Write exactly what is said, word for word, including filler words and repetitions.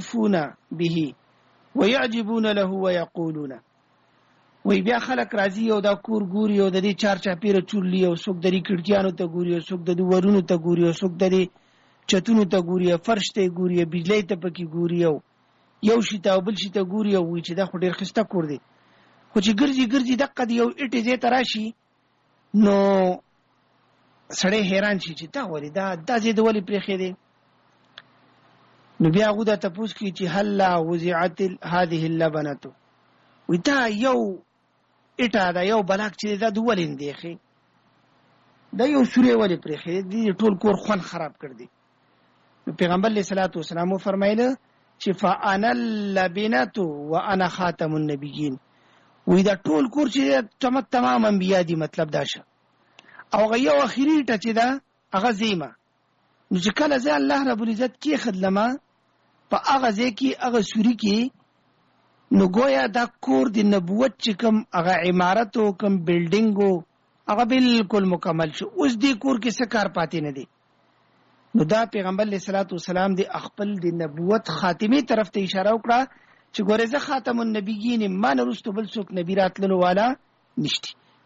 يوفون به ويعجبون له ويقولون وی بیا خلک راځي او دا کور ګوري او د دې چار چاپیره چورلی او څوک د دې کړکیانو ته ګوري او څوک د دې ورونو ته ګوري او څوک د دې چتونو ته ګوري فرش ته ګوري بجلی ته پکې ګوري او یو شي ته بل شي ته ګوري او وی چې دا خو ډیر خسته کور دی خو چې ګرځي ګرځي دقه دی یو اټ زی تراشي نو سړی حیران شي چې دا ولې دا د زید ولې پرېخې دی نو بیا غوډه تاسو کې چې هلا وزعت هذه اللبنه وی دا یو اټا دا یو بلاک چې دا دولین دی خې دا یو سورې ولې پرېخې دی ټول کور خون خراب کړ دی پیغمبر علیه الصلاۃ والسلام فرمایله چې فانا اللبنه وانا خاتم النبیین وی دا ټول کور چې تمام انبیا دي مطلب دا شه او غيو اخیری ټچ دا هغه زیمه نو چې کله ځه الله رب العزت کې خدلما په هغه ځکه هغه سوري کې نو گویا دا کور د نبوت چې کوم هغه عمارت او کوم بلډینګ هغه بالکل مکمل شو اوس دې کور کې څه کار پاتې نه دی نو دا پیغمبر علیه الصلاۃ والسلام د خپل د نبوت خاتمه طرف ته اشاره وکړه چې ګوره زه خاتم النبیین ما نه رستو بل څوک نبی راتللو والا نشتی